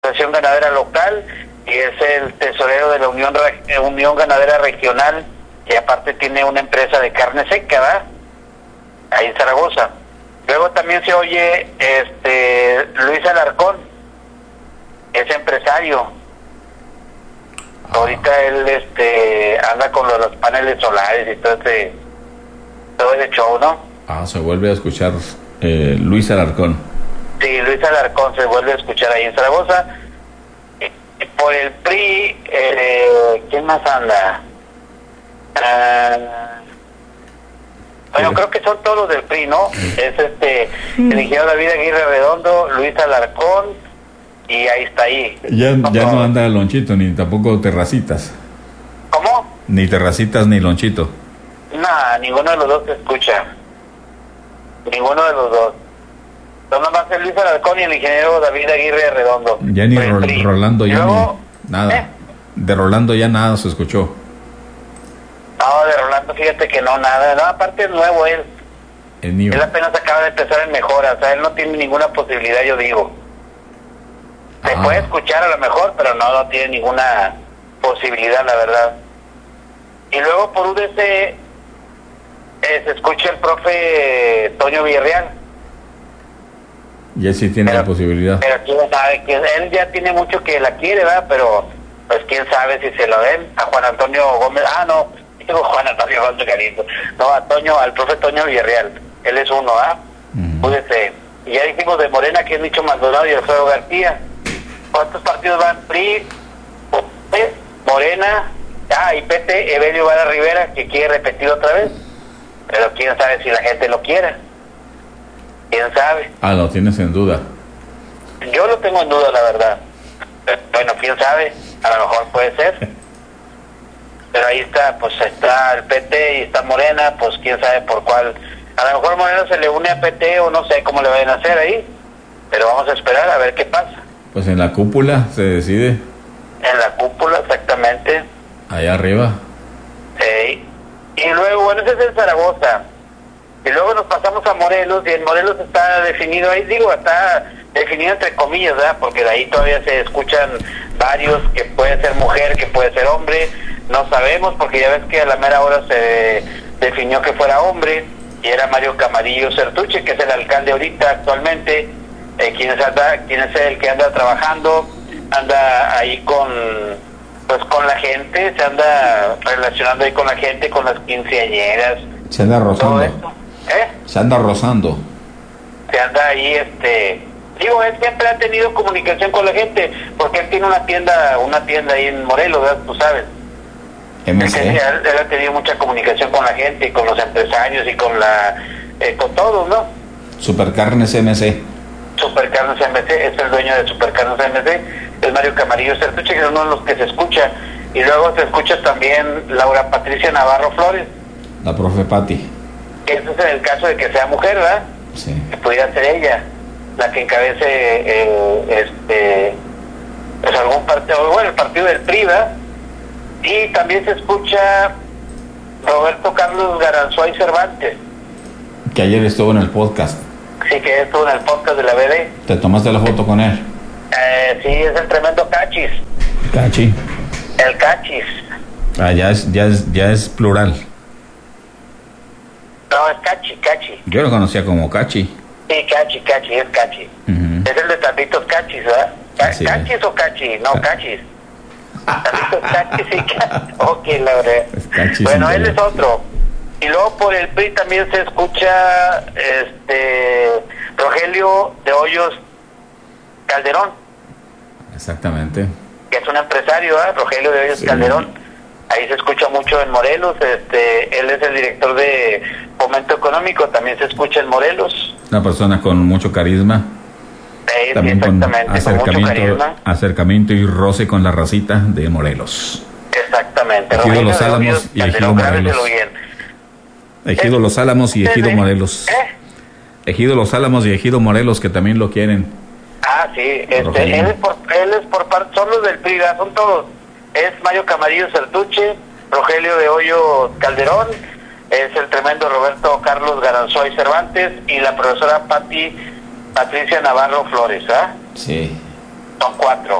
Asociación Ganadera Local y es el tesorero de la Unión Ganadera Regional, y aparte tiene una empresa de carne seca, ¿verdad? Ahí en Zaragoza. Luego también se oye Luis Alarcón, es empresario. Ahorita él anda con los paneles solares y todo ese show, ¿no? Se vuelve a escuchar Luis Alarcón. Sí, Luis Alarcón se vuelve a escuchar ahí en Zaragoza. Por el PRI, ¿quién más anda? Bueno, creo que son todos del PRI, ¿no? Es el ingeniero David Aguirre Redondo, Luis Alarcón, y ahí está ahí. Ya no anda Lonchito, ni tampoco Terracitas. ¿Cómo? Ni Terracitas ni Lonchito. Nah, ninguno de los dos se escucha. Ninguno de los dos. Son nomás el Luis Alarcón y el ingeniero David Aguirre Redondo. Ya ni Rolando, ya luego, ni nada. De Rolando ya nada se escuchó. No, de Rolando, fíjate que no, nada. No, aparte es nuevo él. Él apenas acaba de empezar en mejora, o sea, él no tiene ninguna posibilidad, yo digo. Se puede escuchar a lo mejor, pero no tiene ninguna posibilidad, la verdad. Y luego por UDC se escucha el profe Toño Villarreal. Ya sí tiene la posibilidad. Pero quién sabe, que él ya tiene mucho que la quiere, ¿verdad? Pero pues quién sabe si se lo den a Juan Antonio Gómez. Digo Juan Antonio Gómez Galindo. No, al profe Toño Villarreal. Él es uno, UDC. Y ya dijimos de Morena, que es Nicho Maldonado y Alfredo García. ¿Cuántos partidos van? PRI, Morena, y PT, Evelio Vara Rivera, que quiere repetir otra vez. Pero quién sabe si la gente lo quiera. ¿Quién sabe? Lo tienes en duda. Yo lo tengo en duda, la verdad. Bueno, quién sabe, a lo mejor puede ser. Pero ahí está, pues está el PT y está Morena, pues quién sabe por cuál. A lo mejor Morena se le une a PT o no sé cómo le vayan a hacer ahí. Pero vamos a esperar a ver qué pasa. Pues en la cúpula se decide. En la cúpula, exactamente. Allá arriba. Y luego, bueno, ese es el Zaragoza. Y luego nos pasamos a Morelos, y en Morelos está definido ahí, está definido entre comillas, ¿verdad? Porque de ahí todavía se escuchan varios, que puede ser mujer, que puede ser hombre, no sabemos, porque ya ves que a la mera hora se definió que fuera hombre, y era Mario Camarillo Certuche, que es el alcalde ahorita actualmente, quien es el que anda trabajando, anda ahí con la gente, se anda relacionando ahí con la gente, con las quinceañeras. Se anda rozando. Se anda rozando. Se anda ahí, digo, él siempre ha tenido comunicación con la gente, porque él tiene una tienda ahí en Morelos, ¿verdad? Tú sabes. MC. Él ha tenido mucha comunicación con la gente, y con los empresarios, y con con todos, ¿no? Supercarnes MC. Supercarnes MC, es el dueño de Supercarnes MC, es Mario Camarillo Certuche, que es uno de los que se escucha. Y luego se escucha también Laura Patricia Navarro Flores. La profe Patti. Ese es en el caso de que sea mujer, ¿verdad? Sí. Que pudiera ser ella la que encabece pues algún partido, bueno, el partido del PRI, ¿verdad? Y también se escucha Roberto Carlos Garanzuay Cervantes, que ayer estuvo en el podcast. Sí, que estuvo en el podcast de la BD. ¿Te tomaste la foto con él? Sí, es el tremendo Cachis. Cachi. El Cachis. Ya es plural. No, es Cachi. Yo lo conocía como Cachi. Sí, Cachi, es Cachi. Es el de Tambitos Cachis, ¿verdad? Sí. ¿Cachis o Cachi? No, Cachis. Tambitos Cachis y Cachi. Ok, la verdad. Bueno, él es otro. Y luego por el PRI también se escucha Rogelio de Hoyos Calderón. Exactamente. Que es un empresario, ¿eh? Rogelio de Hoyos Calderón. Ahí se escucha mucho en Morelos. Él es el director de Fomento Económico, también se escucha en Morelos. Una persona con mucho carisma. También con acercamiento y roce con la racita de Morelos. Exactamente. Ejido Los Álamos y Ejido Morelos. Ejido Los Álamos y Ejido Morelos. Ejido Los Álamos y Ejido Morelos, que también lo quieren. Sí, él es por parte, son los del PRI, son todos. Es Mario Camarillo Certuche, Rogelio de Hoyo Calderón, es el tremendo Roberto Carlos Garanzuay Cervantes y la profesora Patricia Navarro Flores, ¿ah? Sí. Son 4.